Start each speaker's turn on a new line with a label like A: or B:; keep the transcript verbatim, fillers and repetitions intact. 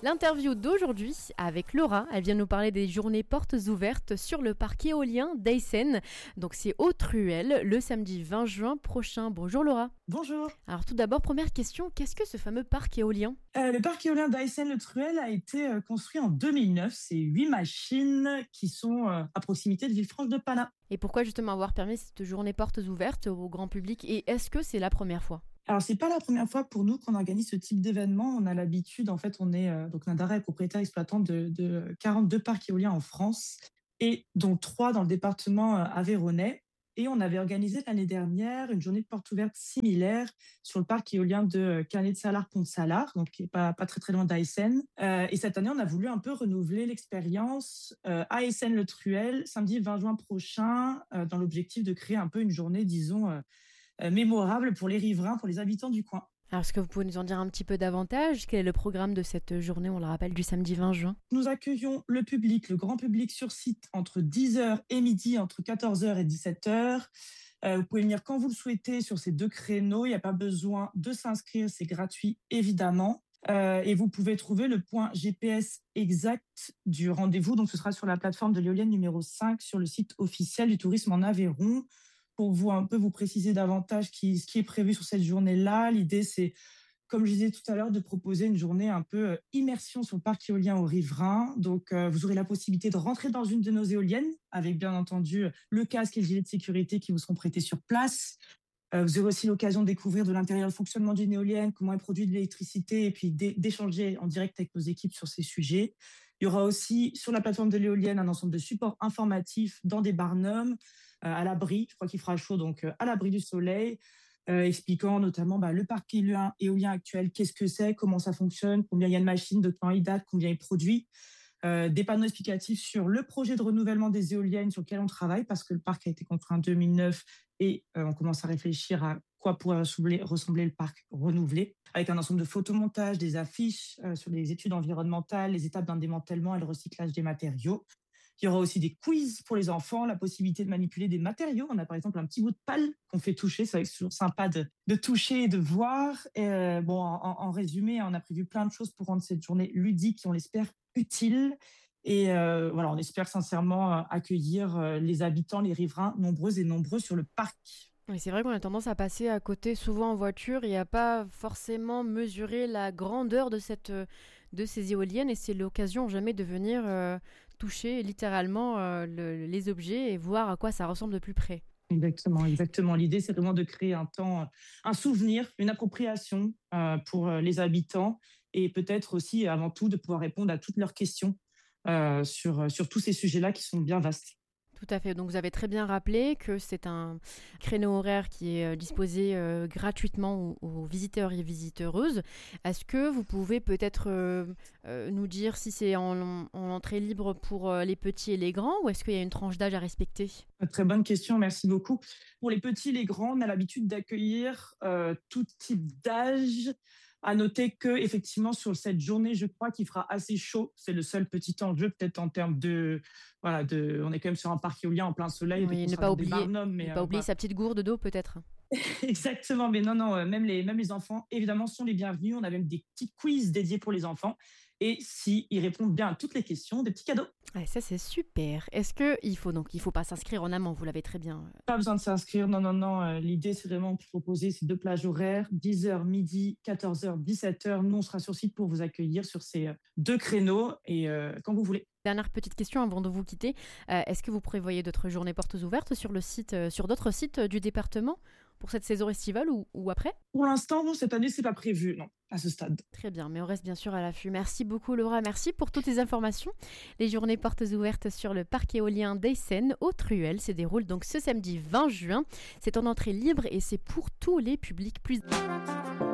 A: L'interview d'aujourd'hui avec Laura, elle vient nous parler des journées portes ouvertes sur le parc éolien d'Aysen. Donc c'est au Truel le samedi vingt juin prochain. Bonjour Laura.
B: Bonjour.
A: Alors tout d'abord, première question, qu'est-ce que ce fameux parc éolien ?
B: Euh, le parc éolien d'Aysen-le-Truel a été euh, construit en deux mille neuf. C'est huit machines qui sont euh, à proximité de Villefranche-de-Panat.
A: Et pourquoi justement avoir permis cette journée portes ouvertes au grand public ? Et est-ce que c'est la première fois ?
B: Alors, c'est pas la première fois pour nous qu'on organise ce type d'événement. On a l'habitude, en fait, on est euh, donc Nadara est propriétaire exploitant de, de quarante-deux parcs éoliens en France et dont trois dans le département euh, aveyronnais. Et on avait organisé l'année dernière une journée de porte ouverte similaire sur le parc éolien de Canet-de-Salars-Pont-de-Salars, donc qui est pas, pas très très loin d'Aysen. Euh, et cette année, on a voulu un peu renouveler l'expérience euh, à Aysen-le-Truel, samedi vingt juin prochain, euh, dans l'objectif de créer un peu une journée, disons, euh, euh, mémorable pour les riverains, pour les habitants du coin.
A: Alors, est-ce que vous pouvez nous en dire un petit peu davantage ? Quel est le programme de cette journée, on le rappelle, du samedi vingt juin ?
B: Nous accueillons le public, le grand public sur site entre dix heures et midi, entre quatorze heures et dix-sept heures. Euh, vous pouvez venir quand vous le souhaitez sur ces deux créneaux. Il n'y a pas besoin de s'inscrire, c'est gratuit évidemment. Euh, et vous pouvez trouver le point G P S exact du rendez-vous. Donc, ce sera sur la plateforme de l'éolienne numéro cinq sur le site officiel du tourisme en Aveyron. Pour vous un peu vous préciser davantage qui, ce qui est prévu sur cette journée-là, l'idée c'est, comme je disais tout à l'heure, de proposer une journée un peu euh, immersion sur le parc éolien aux riverains. Donc, euh, vous aurez la possibilité de rentrer dans une de nos éoliennes avec bien entendu le casque et le gilet de sécurité qui vous seront prêtés sur place. Euh, vous aurez aussi l'occasion de découvrir de l'intérieur le fonctionnement d'une éolienne, comment est produite de l'électricité et puis d'é- d'échanger en direct avec nos équipes sur ces sujets. Il y aura aussi sur la plateforme de l'éolienne un ensemble de supports informatifs dans des barnums, euh, à l'abri, je crois qu'il fera chaud, donc euh, à l'abri du soleil, euh, expliquant notamment bah, le parc éolien, éolien actuel, qu'est-ce que c'est, comment ça fonctionne, combien il y a de machines, de temps il date, combien il produit. Euh, des panneaux explicatifs sur le projet de renouvellement des éoliennes sur lequel on travaille, parce que le parc a été construit en deux mille neuf et euh, on commence à réfléchir à quoi pourrait ressembler, ressembler le parc renouvelé, avec un ensemble de photomontages, des affiches euh, sur les études environnementales, les étapes d'un démantèlement et le recyclage des matériaux. Il y aura aussi des quiz pour les enfants, la possibilité de manipuler des matériaux. On a par exemple un petit bout de pâle qu'on fait toucher. C'est toujours sympa de, de toucher et de voir. Et euh, bon, en, en résumé, on a prévu plein de choses pour rendre cette journée ludique et on l'espère utile. Et euh, voilà, on espère sincèrement euh, accueillir euh, les habitants, les riverains, nombreux et nombreux sur le parc.
A: Oui, c'est vrai qu'on a tendance à passer à côté souvent en voiture et à pas forcément mesurer la grandeur de, cette, de ces éoliennes. Et c'est l'occasion jamais de venir euh, toucher littéralement euh, le, les objets et voir à quoi ça ressemble de plus près.
B: Exactement, exactement. L'idée, c'est vraiment de créer un temps, un souvenir, une appropriation euh, pour les habitants et peut-être aussi, avant tout, de pouvoir répondre à toutes leurs questions euh, sur, sur tous ces sujets-là qui sont bien vastes.
A: Tout à fait. Donc, vous avez très bien rappelé que c'est un créneau horaire qui est disposé euh, gratuitement aux, aux visiteurs et visiteuses. Est-ce que vous pouvez peut-être euh, euh, nous dire si c'est en, en entrée libre pour euh, les petits et les grands ou est-ce qu'il y a une tranche d'âge à respecter ?
B: Très bonne question, merci beaucoup. Pour les petits et les grands, on a l'habitude d'accueillir euh, tout type d'âge. À noter que effectivement sur cette journée, je crois qu'il fera assez chaud. C'est le seul petit enjeu, peut-être en termes de, voilà, de, on est quand même sur un parc éolien en plein soleil.
A: Oui, ne pas oublier, barnums, mais, ne pas euh, oublier bah... sa petite gourde d'eau peut-être.
B: Exactement, mais non, non, même les, même les enfants, évidemment, sont les bienvenus. On a même des petits quiz dédiés pour les enfants. Et s'ils répondent bien à toutes les questions, des petits cadeaux.
A: Ouais, ça, c'est super. Est-ce qu'il faut donc, il faut pas s'inscrire en amont, vous l'avez très bien.
B: Pas besoin de s'inscrire, non, non, non. Euh, l'idée, c'est vraiment de proposer ces deux plages horaires, dix heures midi, quatorze heures, dix-sept heures. Nous, on sera sur site pour vous accueillir sur ces deux créneaux et euh, quand vous voulez.
A: Dernière petite question avant de vous quitter. Euh, est-ce que vous prévoyez d'autres journées portes ouvertes sur, le site, euh, sur d'autres sites du département pour cette saison estivale ou, ou après ?
B: Pour l'instant, bon, cette année, c'est pas prévu, non, à ce stade.
A: Très bien, mais on reste bien sûr à l'affût. Merci beaucoup Laura, merci pour toutes ces informations. Les journées portes ouvertes sur le parc éolien d'Aysen au Truel se déroulent donc ce samedi vingt juin. C'est en entrée libre et c'est pour tous les publics. Plus